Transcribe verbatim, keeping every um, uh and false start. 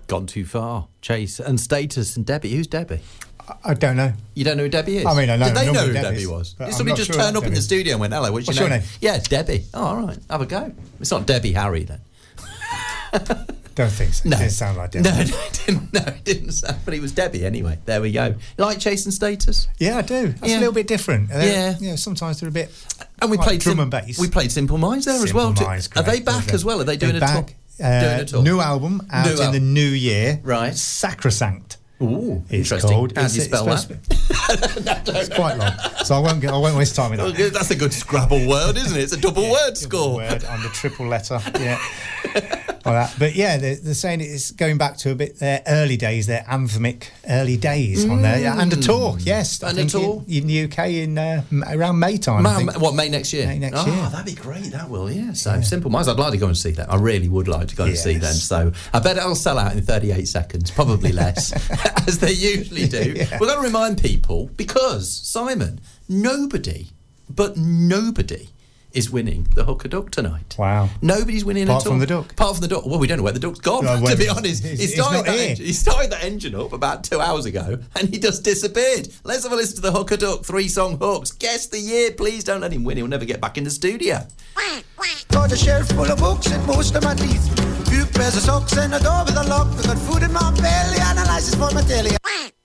Gone too far. Chase and Status and Debbie. Who's Debbie? I don't know. You don't know who Debbie is? I mean, I know. Did they know who Debbie's, Debbie was? Did I'm somebody not just sure turn up in Debbie. the studio and went, hello, what's, What's your, your name? name? Yeah, it's Debbie. Oh, all right. Have a go. It's not Debbie Harry, then. Don't think so. No. It didn't sound like Debbie. No, no, it didn't, no, it didn't sound, but it was Debbie anyway. There we go. You like Chase and Status? Yeah, I do. That's Yeah. a little bit different. They're, Yeah. You know, sometimes they're a bit. And we like played drum Sim- and bass. We played Simple Minds there as well. Simple too. Minds, Are they great. back Lovely. as well? Are they doing They're a tour? back. Uh, doing a tour. New album out New in al- the new year. Right. Sacrosanct. Ooh, It's interesting. called. How It's- do you it's spell that? supposed to be- It's quite long, so I won't. Get, I won't waste time with Well, that. that's a good Scrabble word, isn't it? It's a double Yeah, word double score. Word on the triple letter. Yeah. Like that. But yeah, they're, they're saying it's going back to a bit their early days, their anthemic early days on there, yeah, and a tour. Yes, I And a think tour? in, in the U K in uh, m- around May time. I Ma- think. what, May next year? May next oh, year. that'd be great, that will, yeah. So, Simple Minds, I'd like to go and see them. I really would like to go and Yes. see them. So, I bet it'll sell out in thirty-eight seconds, probably less, as they usually do. Yeah. We've got to remind people, because, Simon, nobody, but nobody is winning the Hooker Duck tonight. Wow. Nobody's winning Apart at all. from the duck. Apart from the duck. Well, we don't know where the duck's gone, No, to well, be honest. he's- He he's started, not that here. engine, he started that engine up about two hours ago and he just disappeared. Let's have a listen to the Hooker Duck three-song hooks. Guess the year. Please don't let him win. He'll never get back in the studio. Got a shelf full of books and most of my teeth. Few pairs of socks and a door with a lock. I got food in my belly, analysis for my daily.